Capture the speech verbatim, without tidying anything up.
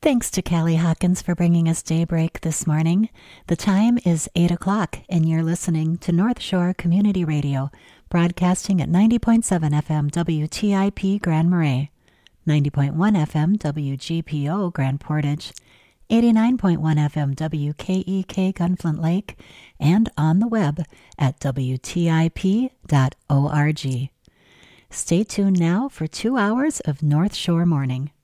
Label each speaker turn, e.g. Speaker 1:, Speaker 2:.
Speaker 1: Thanks to Callie Hawkins for bringing us Daybreak this morning. The time is eight o'clock, and you're listening to North Shore Community Radio, broadcasting at ninety point seven F M W T I P Grand Marais, ninety point one F M W G P O Grand Portage, eighty-nine point one F M W K E K Gunflint Lake, and on the web at W T I P dot org. Stay tuned now for two hours of North Shore Morning.